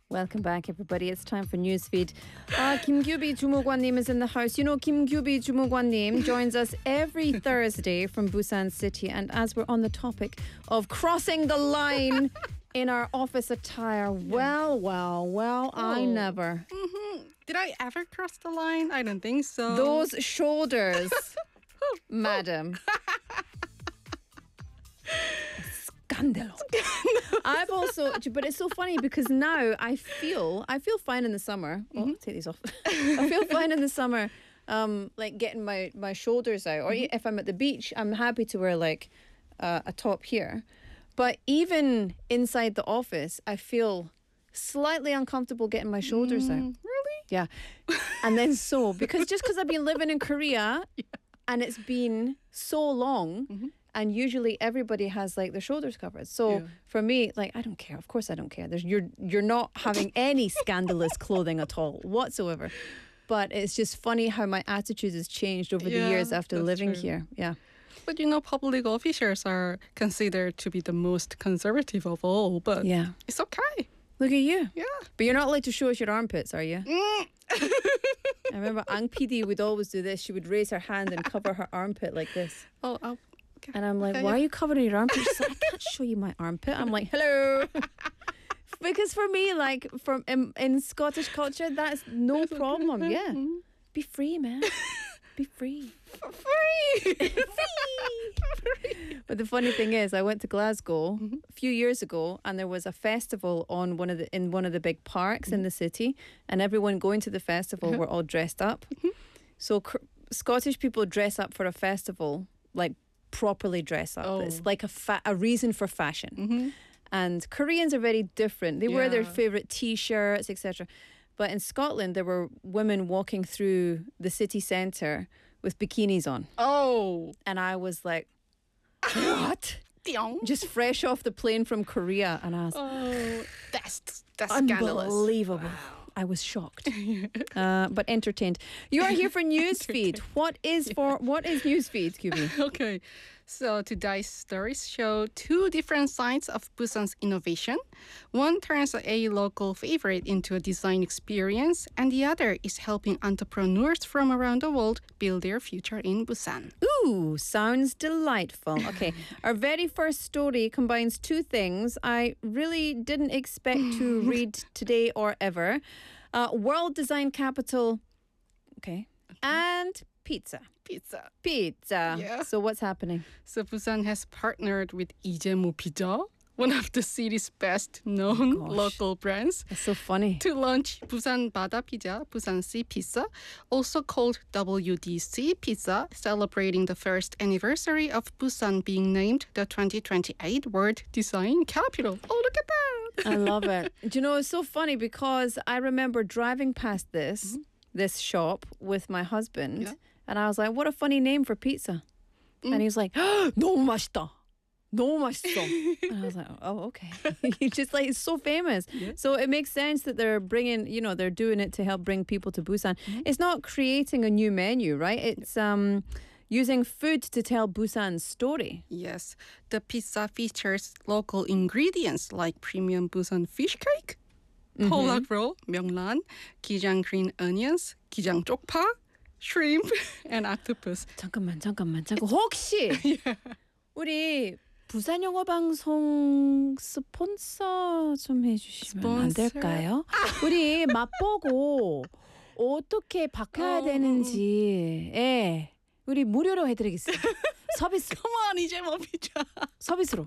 Welcome back, everybody. It's time for Newsfeed. Kim Gyubi Jumogwannim is in the house. You know, Kim Gyubi Jumogwannim joins us every Thursday from Busan City. And as we're on the topic of crossing the line in our office attire, I never. Mm-hmm. Did I ever cross the line? I don't think so. Those shoulders, madam. Scandal. I've also, but it's so funny because now I feel fine in the summer. Oh, take these off. I feel fine in the summer, like getting my shoulders out. Or if I'm at the beach, I'm happy to wear like a top here. But even inside the office, I feel slightly uncomfortable getting my shoulders out. Really? Yeah. And then because I've been living in Korea and it's been so long. And usually everybody has like their shoulders covered. So for me, like, I don't care. Of course I don't care. You're not having any scandalous clothing at all whatsoever. But it's just funny how my attitude has changed over the years after living here. Yeah. But you know, public officials are considered to be the most conservative of all. But it's okay. Look at you. Yeah. But you're not allowed to show us your armpits, are you? I remember Ang PD would always do this. She would raise her hand and cover her armpit like this. Oh. Okay. And I'm like, why are you covering your armpit? She's like, I can't show you my armpit. I'm like, hello. Because for me, like in Scottish culture, that's no problem. Yeah. Be free, man. Be free. Free. But the funny thing is, I went to Glasgow a few years ago, and there was a festival in one of the big parks in the city, and everyone going to the festival were all dressed up. So Scottish people dress up for a festival, like properly dress up. It's like a reason for fashion. And Koreans are very different. They wear their favorite T-shirts, etc. But in Scotland, there were women walking through the city centre with bikinis on. Oh. And I was like, what? Just fresh off the plane from Korea. And I was that's scandalous. Unbelievable. Wow. I was shocked, but entertained. You are here for Newsfeed. What is Newsfeed, QB? Okay, so today's stories show two different sides of Busan's innovation. One turns a local favorite into a design experience, and the other is helping entrepreneurs from around the world build their future in Busan. Ooh, sounds delightful. Okay, our very first story combines two things I really didn't expect to read today or ever. World Design Capital, and pizza. Yeah. So what's happening? So Busan has partnered with Ijemo Pizza, one of the city's best-known local brands. That's so funny. To launch Busan Bada Pizza, Busan Sea Pizza, also called WDC Pizza, celebrating the first anniversary of Busan being named the 2028 World Design Capital. Oh, look at that. I love it. Do you know, it's so funny because I remember driving past this shop with my husband and I was like, what a funny name for pizza. And he was like, 너무 맛있다. 너무 맛있어. And I was like, oh, okay. He's just like, it's so famous. Yeah. So it makes sense that they're bringing, they're doing it to help bring people to Busan. It's not creating a new menu, right? It's using food to tell Busan's story. Yes. The pizza features local ingredients like premium Busan fish cake, polak roll, 명란, 기장 green onions, 기장 쪽파, shrimp, and octopus. 잠깐만. 혹시 우리 부산 영어 방송 스폰서 좀 해주시면 안 될까요? 우리 맛보고 어떻게 바꿔야 되는지 우리 무료로 해드리겠습니다. 서비스. Come on, Ijemo Pizza. 서비스로.